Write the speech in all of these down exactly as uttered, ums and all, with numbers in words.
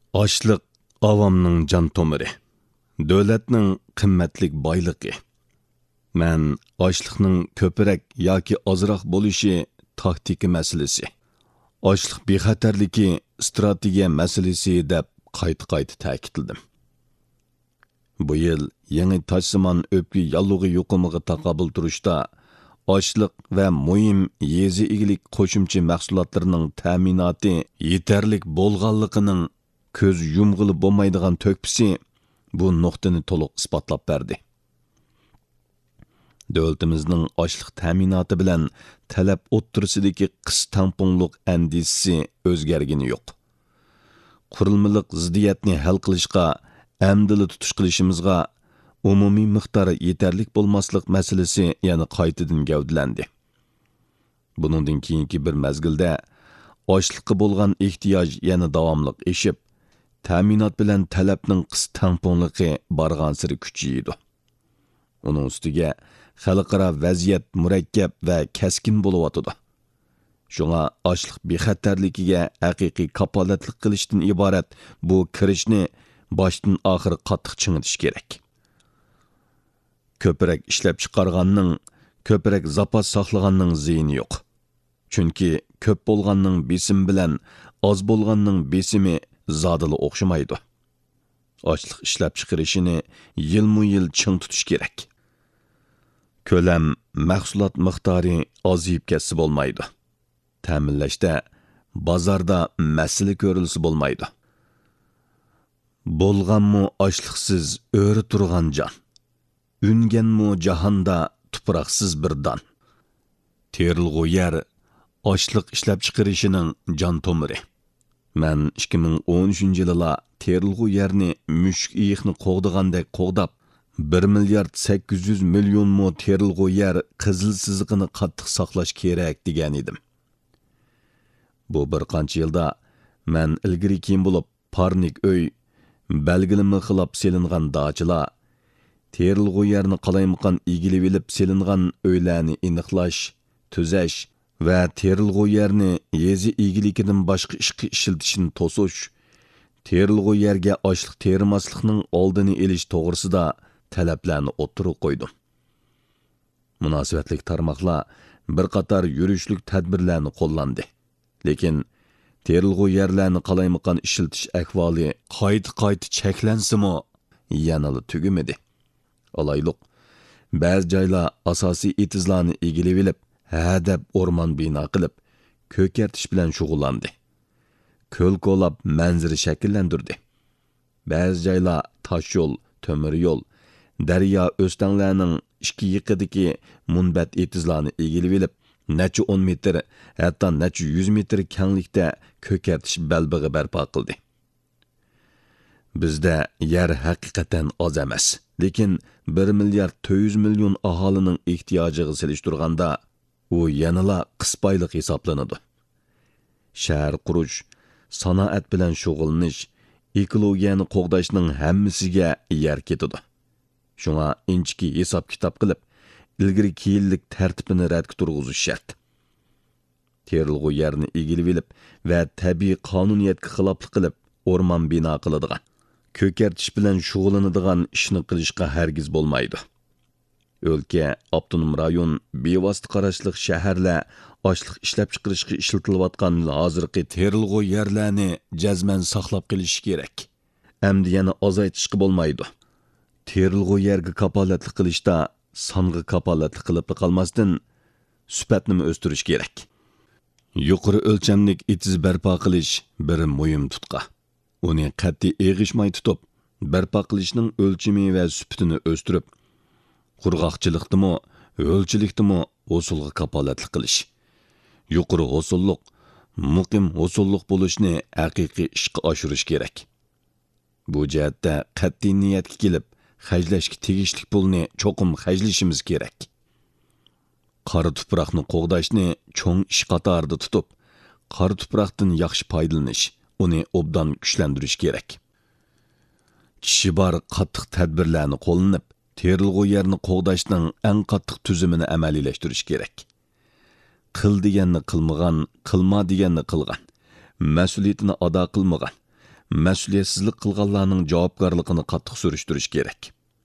Açlıq avamның can tomiri, dövlətning qimmatlik boyligi. Mən açlıqның köpürək yoki azroq bo'lishi taktiki masalasi. Açlıq bexatarligi strategiya masalasi deb qayta-qayta ta'kidladim. Bu yil yangi tajsimon o'pki yallug'i yuqumiga taqobil turishda açlıq və muhim yezi igilik qo'shimcha mahsulotlarining ta'minoti yetarlik bo'lganligining ko'z yumg'ili bo'lmaydigan to'kpisi bu nuqtani to'liq isbotlab berdi. Davlatimizning ochliq ta'minoti bilan talab o'ttirisidagi qis tamponliq andisisi o'zgargani yo'q. Qurilmaliq ziddiyatni hal qilishga, amdili tutish qilishimizga umumiy miqdori yetarlik bo'lmaslik masalasi yana qaytadan gavdalandi. Buningdan keyingi bir mezgilda ochliqqa bo'lgan ehtiyoj yana davomliq eshib, ta'minot bilan talabning qis tamponligi barg'ansiri kuchaydi. Uning ustiga xalqaro vaziyat murakkab va keskin bo'layotdi. Shunga ochliq bexatarligiga haqiqiy kapolatlik qilishdan iborat bu kirishni boshdan oxir qattiq chingitish kerak. Ko'proq ishlab chiqarganning, ko'proq zapas saqlaganning ziyini yo'q. Chunki ko'p bo'lganning besim bilan oz bo'lganning besimi zodili o'xshamaydi. Ochliq ishlab chiqarishini yilmu-yil ching tutish kerak. Ko'lam, mahsulot miqdori ozayib ketsa bo'lmaydi. Ta'minlashda bozorda masala ko'rilsa bo'lmaydi. Bo'lganmi ochliqsiz o'ri turgan jon. Unganmi jahonda tuproqsiz bir don. Terilg'u yer ochliq ishlab chiqarishining jon tomiri. Men ikki ming o'n uchinchi yilda terilg'u yerni mushuk iyiqni qo'g'digandek qo'g'dab, bir milliard sakkiz yuz million mo terilg'u yer qizil siziqini qattiq saqlash kerak degan edim. Bu bir qancha yilda men ilgari keyin bo'lib parnik uy, belgilimi xilab selingan dachilar, terilg'u yerni qalaymaqan egilib elib selingan uylarni aniqlash, tuzash va terilg'u yerni yezi egilikidan boshqa ishga ishiltishini to'sish, terilg'u yerga ochliq terimaslikning oldini olish to'g'risida talablarni o'ttirib qo'ydim. Munosabatlik tarmoqlar bir qator yurishlik tadbirlarni qo'llandi. Lekin terilg'u yerlarni qalaymaqan ishiltish ahvoli qayta-qayta cheklansimi, yanali tugimadi. Alayliq, ba'zi joylar asosiy etizlarni egilib elib, hadab o'rmon bino qilib, ko'kartish bilan shug'ullandi. Ko'l-ko'lab manzara shakllantirdi. Ba'zi joylar tosh yo'l, temir yo'l, daryo o'stanlarning ikki yiqidagi munbat etizlarni egilib elib, necha o'n metr, hatto necha yuz metr kenglikda ko'kartish balbig'i barpo qildi. Bizda yer haqiqatan oz emas, lekin bir milliard to'rt yuz million aholining ehtiyojiga selishtirganda u yanala qisbayliq hisoblanadi. Shahar qurish, sanoat bilan shug'ullanish, ekologiyani qo'g'dashning hammasiga yer ketadi. Shunga inchki hisob kitob qilib, ilgari keyinlik tartibini radga turg'izish shart. Terilg'u yerni egilib elib va tabiiy qonuniyatga xiloflik qilib o'rmon bino qiladigan, ko'kartish bilan shug'ullanadigan ishni qilishga hargiz bo'lmaydi. O'lka, avtonom rayon, bevosita qarashliq shaharlar ochliq ishlab chiqarishga ishlatilayotgan hozirgi terilg'u yerlarni jazman saqlab qilish kerak. Endi yana ozaytishga bo'lmaydi. Terilg'u yerga kapolatlik qilishda songa kapolatlik qilib qolmasdan sifatni o'stirish kerak. Yuqori o'lchamlik etiz barpo qilish bir muhim tutqa. Uni qat'iy eg'ishmay tutib, barpo qilishning o'lchami va sifatini o'stirib, qurg'oqchilikdimi, o'lchilikdimi hosulga kapolatlik qilish. Yuqori hosulliq, muqim hosulliq bo'lishni haqiqiy ishga oshirish kerak. Bu jihatda qat'iy niyatga kelib, xajlashga tegishli pulni cho'qim xajlashimiz kerak. Qora tuproqni qo'g'dashni cho'ng ish qatorida tutib, qora tuproqdan yaxshi foydalanish, uni obdan kuchlantirish kerak. Kishi bor qattiq tadbirlarni qo'llanib, terilg'u yerni qo'g'dashning eng qattiq tuzumini amaliylashtirish kerak. Qil deganni qilmagan, qilma deganni qilgan, mas'uliyatini ado qilmagan, mas'uliyatsizlik qilganlarning javobgarligini qattiq surishtirish kerak.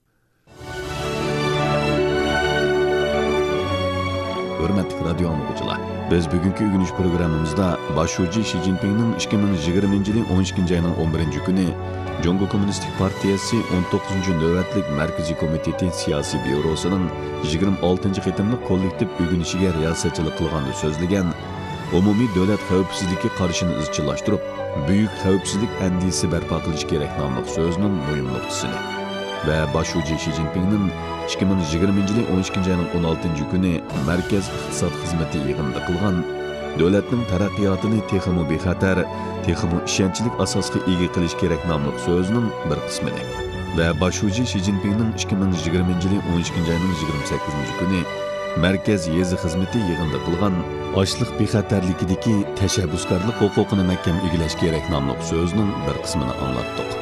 Hürmetli radyo anlıqçılar, biz bugünkü ügünüş programımızda başucu Xi Jinping'nin ikki ming yigirmanchi yilning o'n ikkinchi ayning o'n birinchi kuni Jongo Kommunistik Partiyasi o'n to'qqizinchi navbatlik Markaziy komiteti siyosiy byurosining yigirma oltinchi qitimli kollektiv ügünüşiga riyosatchilik qilganda so'zlagan umumiy davlat xavfsizligi qarshini izchillashtirib, buyuk xavfsizlik andisi barpo qilish kerak nomli so'zining muhim nuqtasini va başucu Xi Jinping'nin ikki ming yigirmanchi yilning o'n ikkinchi ayning o'n oltinchi kuni Markaz iqtisod xizmati yig'inida qilgan davlatning taraqqiyotini texmo bexatar, texmo ishonchlik asosga ega qilish kerak nomli so'zining bir qismini va başucu Xi Jinping'nin ikki ming yigirmanchi yilning o'n ikkinchi ayning yigirma sakkizinchi kuni Markaz yezi xizmati yig'inida qilgan ochliq bexatarligidagi tashabbuskorlik huquqini mahkam egilash kerak nomli so'zining bir qismini anglatdik.